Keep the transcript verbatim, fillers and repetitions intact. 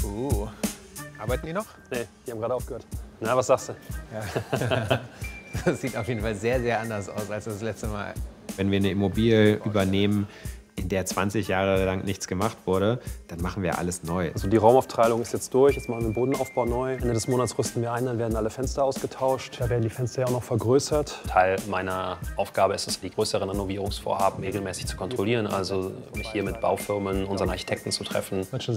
Uh, arbeiten die noch? Nee, die haben gerade aufgehört. Na, was sagst du? Ja. Das sieht auf jeden Fall sehr, sehr anders aus als das letzte Mal. Wenn wir eine Immobilie übernehmen, in der zwanzig Jahre lang nichts gemacht wurde, dann machen wir alles neu. Also die Raumaufteilung ist jetzt durch, jetzt machen wir den Bodenaufbau neu. Ende des Monats rüsten wir ein, dann werden alle Fenster ausgetauscht. Da werden die Fenster ja auch noch vergrößert. Teil meiner Aufgabe ist es, die größeren Renovierungsvorhaben regelmäßig zu kontrollieren. Also mich hier mit Baufirmen, unseren Architekten zu treffen.